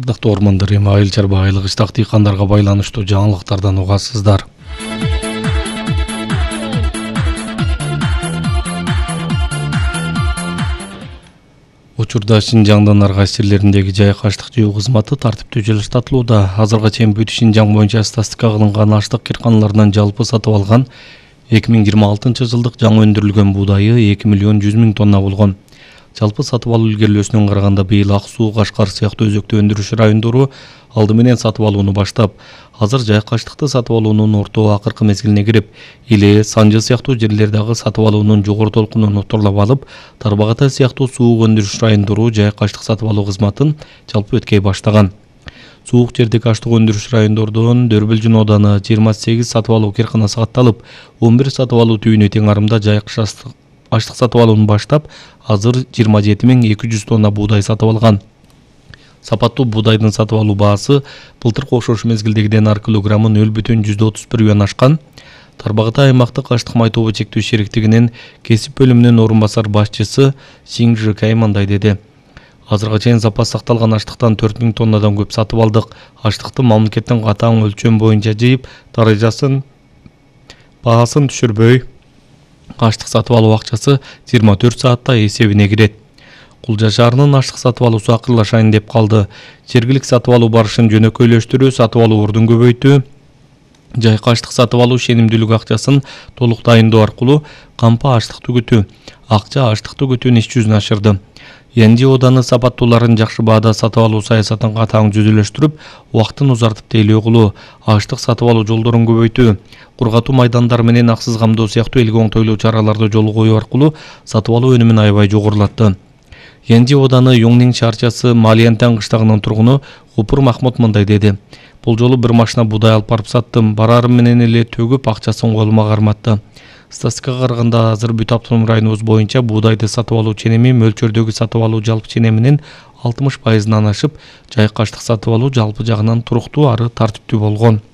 Ардактуу ормандар, эми айыл чарба айлык ыштак дыйкандарга байланыштуу жаңылыктардан угасыздар. Учурда Шинжаңдын ар кайсы жерлериндеги жайык аштык жөө кызматы тартиптүү жылыштатылууда. Азырга чейин бүт Шинжаң боюнча статистика кылынган аштык кырканаларынан жалпы сатып алган 2026 жылдык жаңы өндүрүлгөн буудайы 2 миллион 100 миң тонна болгон. Жалпы сатып алуу илгерилөөсүнөн караганда быйыл Ак Суу, Кашкар сыяктуу өзөктүү өндүрүш райондору алды менен сатып алууну баштап, азыр жайык аштыкты сатып алуунун орто акыркы мезгилине кирип, Иле, Санжы сыяктуу жерлердеги сатып алуунун жогору толкунун отурлап алып, Тарбагатай сыяктуу суук өндүрүш райондору жайык аштык сатып алуу кызматын жалпы өткөй баштаган. Суук жердеги аштык өндүрүш райондордон Дөрбөлжүн ооданы 28 сатып алуу кырканасы катталып, 11 сатып алуу түйүнү тең арымда жайык аштык сатып алууну баштап, азыр 27.200 тонна буудай сатып алган. Сапаттуу буудайдын сатып алуу баасы былтыркы окшош мезгилдегиден ар килограммы 0,31 юан ашкан. Тарбагатай аймактык аштык май тобу чектүү шериктигинин кесип бөлүмүнүн орун басар башчысы Сиңжи Кай мындай деди. Азырга чейин запас сакталган аштыктан 4000 тоннадан көп сатып алдык. Аштыкты мамлекеттин катаң өлчөм боюнча жыйып, даражасын баасын түшүрбөй, аштык сатып алуу акчасы 24 саатта эсебине кирет. Кулжа шаарынын аштык сатып алуусу акырлашайын деп калды. Жергилик сатып алуу барышын жөнөкөйлөштүрүү, сатып алуу ордун көбөйтүү, жайык аштык сатып алуу шенимдүүлүк акчасын толук дайындоо аркылуу кампа аштык түгүтүү, акча аштык түгүтүүнүн иш жүзүн ашырды. Янди ооданы сапаттууларын жакшы баада сатып алуу саясатын катаң жүзүлөштүрүп, убактын узартып тейлөө кылуу, аштык сатып алуу жолдорун көбөйтүү, кургатуу майдандары менен аксыз камдоо сыяктуу элге оңтойлуу чараларды жолго коюу аркылуу сатып алуу өнүмүн аябай жогорулатты. Янди ооданы Юңнин шаарчасы Малиянтан кыштагынын тургуну Гупур Махмут мындай деди. Бул жолу бир машина буудай алып барып саттым. Барарым менен эле төгүп акчасын колума карматты. Статистикага караганда азыр бүт автоном районубуз боюнча буудайды сатып алуу ченеми мөлчөрдөгү сатып алуу жалпы ченеминин 60%-дан ашып, жайык аштык сатып алуу жалпы жагынан туруктуу ары тартиптүү болгон.